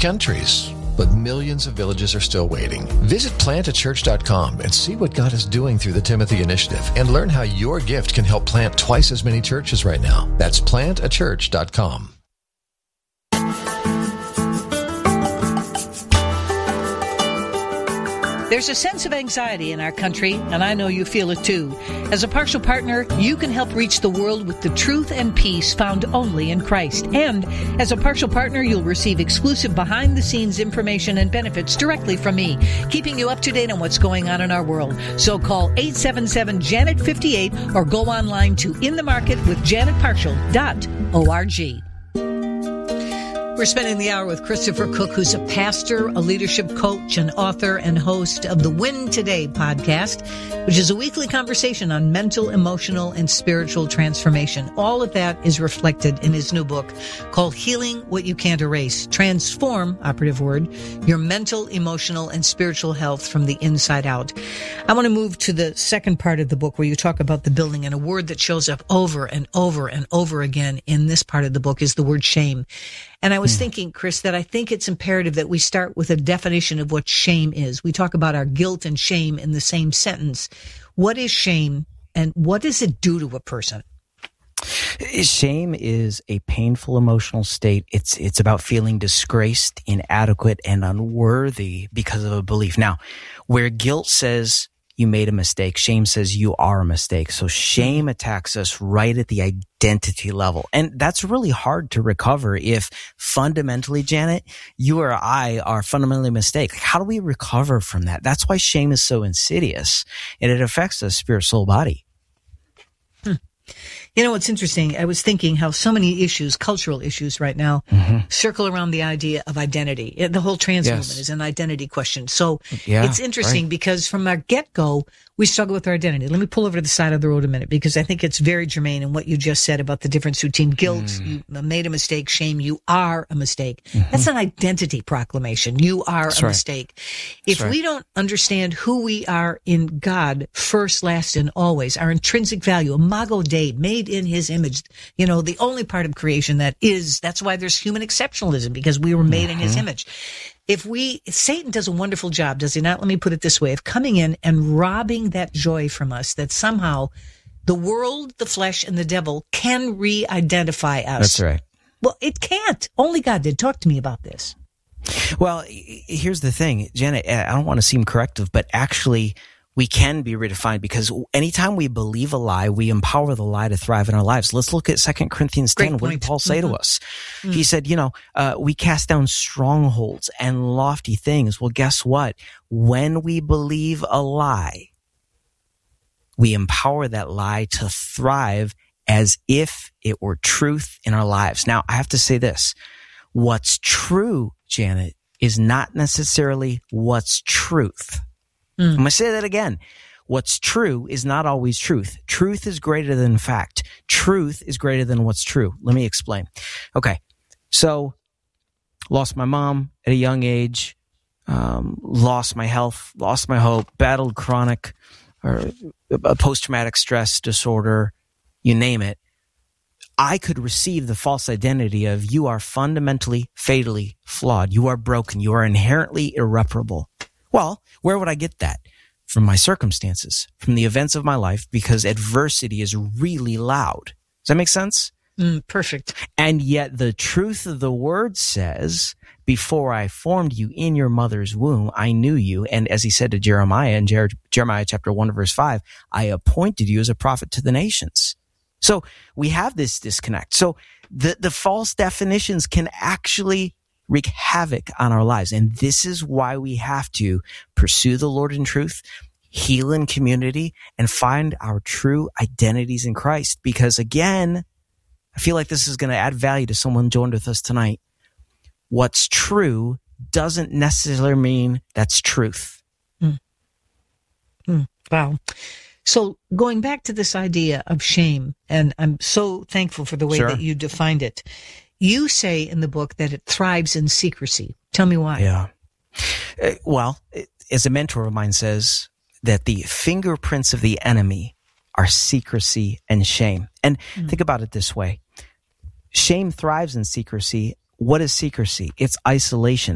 countries. But millions of villages are still waiting. Visit plantachurch.com and see what God is doing through the Timothy Initiative and learn how your gift can help plant twice as many churches right now. That's plantachurch.com. There's a sense of anxiety in our country, and I know you feel it too. As a partial partner, you can help reach the world with the truth and peace found only in Christ. And as a partial partner, you'll receive exclusive behind-the-scenes information and benefits directly from me, keeping you up to date on what's going on in our world. So call 877-JANET-58 or go online to inthemarketwithjanetpartial.org. We're spending the hour with Christopher Cook, who's a pastor, a leadership coach, an author, and host of the Win Today podcast, which is a weekly conversation on mental, emotional, and spiritual transformation. All of that is reflected in his new book called Healing What You Can't Erase. Transform, operative word, your mental, emotional, and spiritual health from the inside out. I want to move to the second part of the book where you talk about the building, and a word that shows up over and over and over again in this part of the book is the word shame. And I was thinking, Chris, that I think it's imperative that we start with a definition of what shame is. We talk about our guilt and shame in the same sentence. What is shame, and what does it do to a person? Shame is a painful emotional state. It's about feeling disgraced, inadequate, and unworthy because of a belief. Now, where guilt says you made a mistake, shame says you are a mistake. So shame attacks us right at the identity level. And that's really hard to recover if fundamentally, Janet, you or I are fundamentally a mistake. How do we recover from that? That's why shame is so insidious, and it affects us spirit, soul, body. You know, it's interesting. I was thinking how so many issues, cultural issues right now, circle around the idea of identity. The whole trans movement is an identity question. So it's interesting because from our get-go, we struggle with our identity. Let me pull over to the side of the road a minute because I think it's very germane in what you just said about the difference between guilt, you made a mistake, shame, you are a mistake. That's an identity proclamation. You are a mistake. If we don't understand who we are in God, first, last, and always, our intrinsic value, imago Dei, made in his image, you know, the only part of creation that's why there's human exceptionalism, because we were made in his image. Satan does a wonderful job, does he not? Let me put it this way, of coming in and robbing that joy from us, that somehow the world, the flesh, and the devil can re-identify us. That's right. Well, it can't. Only God did. Talk to me about this. Well, here's the thing, Janet, I don't want to seem corrective, but actually we can be redefined, because anytime we believe a lie, we empower the lie to thrive in our lives. Let's look at 2 Corinthians 10. What did Paul say to us? He said, we cast down strongholds and lofty things. Well, guess what? When we believe a lie, we empower that lie to thrive as if it were truth in our lives. Now, I have to say this. What's true, Janet, is not necessarily what's truth. I'm going to say that again. What's true is not always truth. Truth is greater than fact. Truth is greater than what's true. Let me explain. Okay. So, lost my mom at a young age, lost my health, lost my hope, battled chronic or post-traumatic stress disorder, you name it. I could receive the false identity of you are fundamentally, fatally flawed. You are broken. You are inherently irreparable. Well, where would I get that? From my circumstances, from the events of my life, because adversity is really loud. Does that make sense? Perfect. And yet the truth of the word says, before I formed you in your mother's womb, I knew you. And as he said to Jeremiah in Jeremiah chapter 1 verse 5, I appointed you as a prophet to the nations. So we have this disconnect. So the false definitions can actually wreak havoc on our lives. And this is why we have to pursue the Lord in truth, heal in community, and find our true identities in Christ. Because again, I feel like this is going to add value to someone joined with us tonight. What's true doesn't necessarily mean that's truth. Wow. So going back to this idea of shame, and I'm so thankful for the way that you defined it. You say in the book that it thrives in secrecy. Tell me why. Yeah. Well, as a mentor of mine says, that the fingerprints of the enemy are secrecy and shame. And think about it this way. Shame thrives in secrecy. What is secrecy? It's isolation.